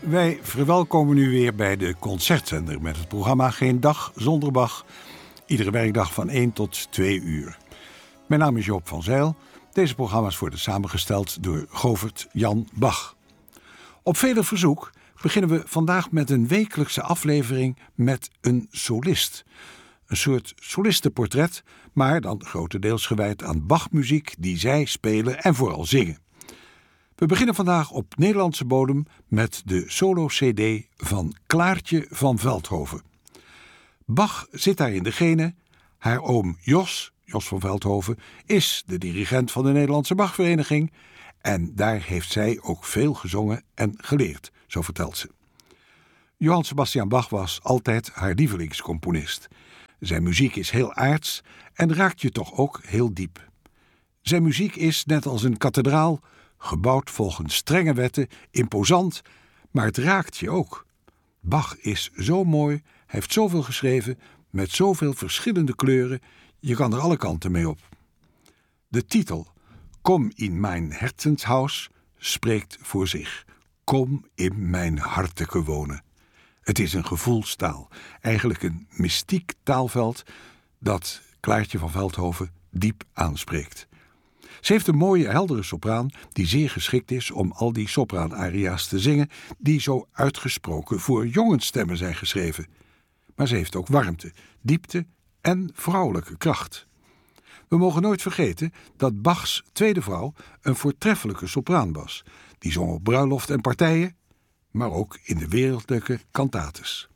Wij verwelkomen u weer bij de Concertzender met het programma Geen Dag Zonder Bach. Iedere werkdag van 1 tot 2 uur. Mijn naam is Joop van Zijl. Deze programma's worden samengesteld door Govert Jan Bach. Op vele verzoek beginnen we vandaag met een wekelijkse aflevering met een solist. Een soort solistenportret, maar dan grotendeels gewijd aan Bachmuziek die zij spelen en vooral zingen. We beginnen vandaag op Nederlandse bodem met de solo-cd van Klaartje van Veldhoven. Bach zit daar in de gene. Haar oom Jos van Veldhoven, is de dirigent van de Nederlandse Bachvereniging en daar heeft zij ook veel gezongen en geleerd, zo vertelt ze. Johann Sebastian Bach was altijd haar lievelingscomponist. Zijn muziek is heel aards en raakt je toch ook heel diep. Zijn muziek is, net als een kathedraal, gebouwd volgens strenge wetten, imposant, maar het raakt je ook. Bach is zo mooi, hij heeft zoveel geschreven, met zoveel verschillende kleuren, je kan er alle kanten mee op. De titel, Kom in mijn Herzenshaus, spreekt voor zich. Kom in mijn harteke wonen. Het is een gevoelstaal, eigenlijk een mystiek taalveld dat Klaartje van Veldhoven diep aanspreekt. Ze heeft een mooie, heldere sopraan die zeer geschikt is om al die sopraanaria's te zingen die zo uitgesproken voor jongensstemmen zijn geschreven. Maar ze heeft ook warmte, diepte en vrouwelijke kracht. We mogen nooit vergeten dat Bachs tweede vrouw een voortreffelijke sopraan was. Die zong op bruiloft en partijen, maar ook in de wereldlijke cantates.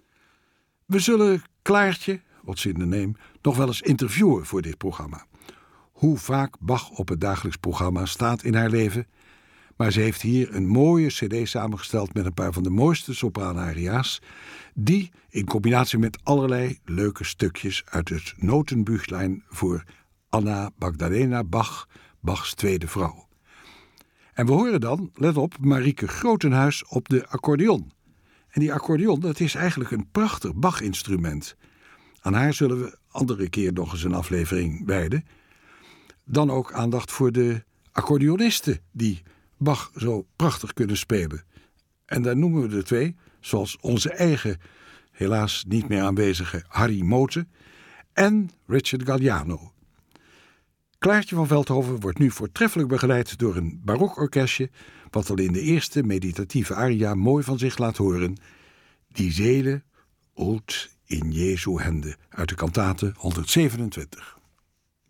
We zullen Klaartje, what's in the name, nog wel eens interviewen voor dit programma. Hoe vaak Bach op het dagelijks programma staat in haar leven. Maar ze heeft hier een mooie cd samengesteld met een paar van de mooiste sopraanaria's, die in combinatie met allerlei leuke stukjes uit het Notenbüchlein voor Anna Magdalena Bach, Bachs tweede vrouw. En we horen dan, let op, Marieke Grotenhuis op de accordeon. En die accordeon, dat is eigenlijk een prachtig Bach-instrument. Aan haar zullen we andere keer nog eens een aflevering wijden. Dan ook aandacht voor de accordeonisten die Bach zo prachtig kunnen spelen. En daar noemen we er 2, zoals onze eigen, helaas niet meer aanwezige Harry Moten en Richard Galliano. Klaartje van Veldhoven wordt nu voortreffelijk begeleid door een barokorkestje, wat al in de eerste meditatieve aria mooi van zich laat horen. Die Seele, oud in Jesu Hände, uit de kantate 127.